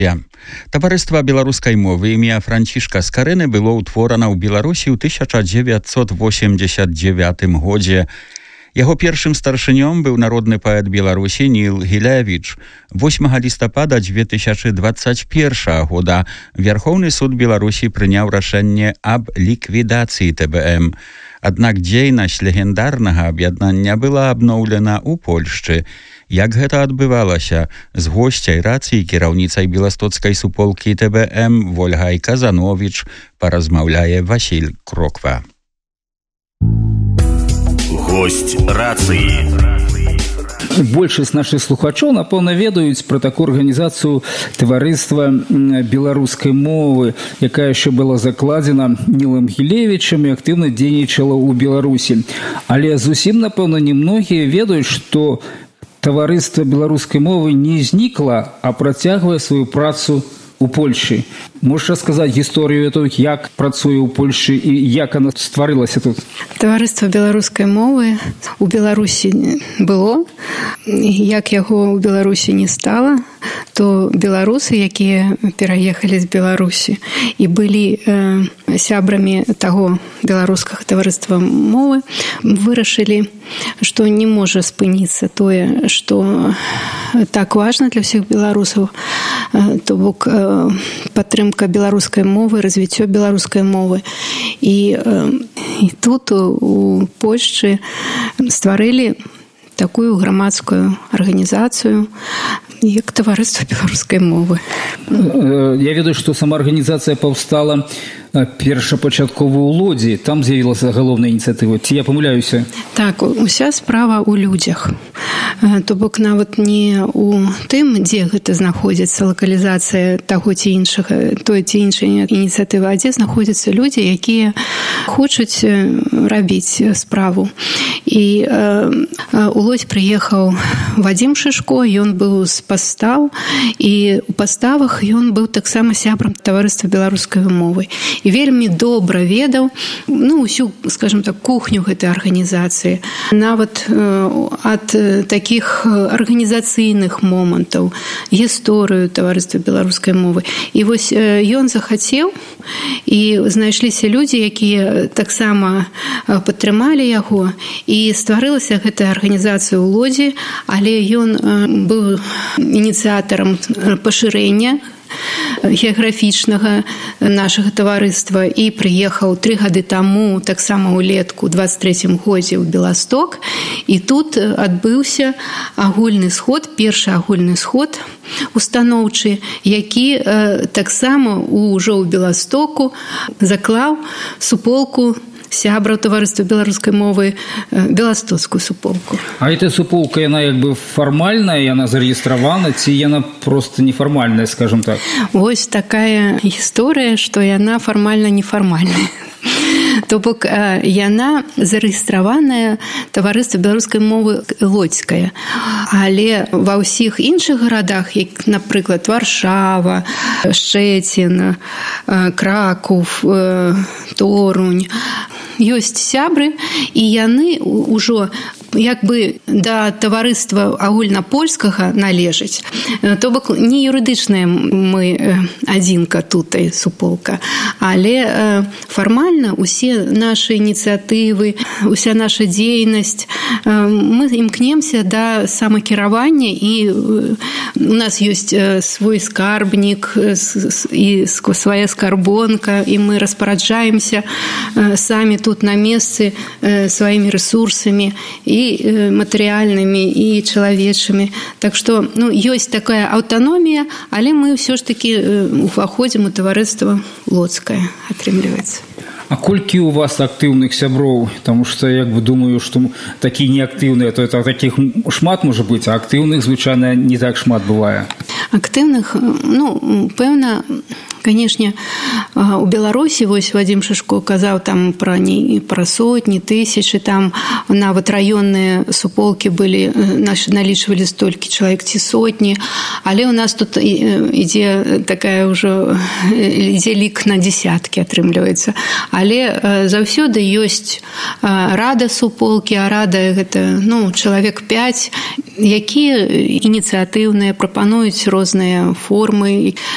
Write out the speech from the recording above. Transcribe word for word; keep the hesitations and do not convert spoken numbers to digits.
Таварыства беларускай мовы імя Францішка Скарыны было ўтворана ў Беларусі ў тысяча дзевяцьсот восемьдесят девятым годзе. Яго першым старшынём быў народны паэт Беларусі Ніл Гілявіч. восьмага лістапада дзве тысячы дваццаць першага года Вярхоўны суд Беларусі прыняў рашэнне аб ліквідацыі Тэ Бэ Эм. Аднак дзейнасць легендарнага аб'яднання была абноўлена ў Польшчы. Як гэта адбывалася? З госцяй рацыі кіраўніцай беластоцкай суполкі Тэ Бэ Эм Вольгай Казановіч паразмаўляе Васіль Кроква. Гость рацыі. Большасць нашых слухачоў, напэўна, ведаюць пра такую арганізацыю таварыства беларускай мовы, якая яшчэ была закладзена Нілам Гілевічам і актыўна дзейнічала ў Беларусі. Але зусім, напэўна, немногія ведаюць, што таварыства беларускай мовы не знікла, а працягвае сваю працу у Польшчы. Можаш сказаць гісторыю эту, як працуе ў Польшчы і як она стварылася тут? Таварыства беларускай мовы у Беларусі было. Як яго ў Беларусі не стала, то беларусы, якія пераехалі з Беларусі і былі э, сябрамі таго беларускага таварыства мовы, вырашылі, што не можа спыніцца тое, што так важна для ўсіх беларусаў, э, то бок э, падтрымка беларускай мовы, развіццё беларускай мовы. І, э, і тут у Польшчы стварылі такую грамадскую арганізацыю, як таварыства беларускай мовы. Я ведаю, што сама арганізацыя паўстала першапачаткова ў Лодзі. Там з'явілася галоўная ініцыятыва. Ці я памыляюся? Так, уся справа ў людзях. То бок нават не ў тым, дзе гэта знаходзіцца, лакалізацыя таго ці іншага, той ці іншай ініцыятывы, а дзе знаходзяцца людзі, якія хочуць рабіць справу. І э, у Лодзь прыехаў Вадзім Шышко, ён быў з пастаў, і ў паставах ён быў таксама сябрам таварыства беларускай мовы. І вельмі добра ведаў, ну, усю, скажем так, кухню гэтай арганізацыі. Нават э, ад э, такіх арганізацыйных момантаў, гісторыю таварыства беларускай мовы. І вось э, ён захацеў, і знайшліся людзі, якія таксама падтрымалі яго, і стварылася гэтая арганізацыя ў Лодзі, але ён э, быў ініцыятарам пашырэння геаграфічнага нашага таварыства і прыехаў тры гады таму, таксама ўлетку, у дваццаць трэцім годзе ў Беласток. І тут адбыўся агульны сход, першы агульны сход устаноўчы, які э, таксама ўжо ў Беластоку заклаў суполку сябраў таварыства беларускай мовы, беластоцкую суполку. А эта суполка, яна як бы фармальная, яна зарэгістравана, ці яна проста нефармальная, скажем так? Вось такая гісторыя, што яна фармальна-нефармальная. То бок яна зарэгістраваная таварыства беларускай мовы лодзькая. Але ва ўсіх іншых гарадах, як, напрыклад, Варшава, Шчэцін, Краков, Торунь, ёсць сябры, і яны ўжо як бы да таварыства агульнапольскага належаць. То бок не юрыдычная мы адзінка тутай суполка, але фармальна усе нашы ініцыятывы, уся наша дзейнасць, мы імкнемся да самакіравання, і у нас ёсць свой скарбнік і свая скарбонка, і мы распараджаемся самі тут на месцы сваімі рэсурсамі, і матэрыяльнымі, і чалавечымі. Так што, ну, ёсць такая аўтаномія, але мы ўсё ж такі уваходзім у таварыства лодзькае, атрымліваецца. А колькі у вас актыўных сяброў? Таму што, як бы, думаю, што такі неактыўныя, то это такіх шмат можа быць, а актыўных, звычайна, не так шмат бывае. Актыўных, ну, пэўна, канешне, у Беларусі, вось Вадзім Шышко казаў там пра, не, пра сотні, тысячы, там нават раённыя суполкі былі, налічвалі столькі чалавек ці сотні, але у нас тут ідзе такая ўжо, ідзе лік на дзесяткі атрымліваецца. Але заўсёды ёсць рада суполкі, а рада гэта, ну, чалавек пяць, якія ініцыятыўныя, прапануюць розныя формы,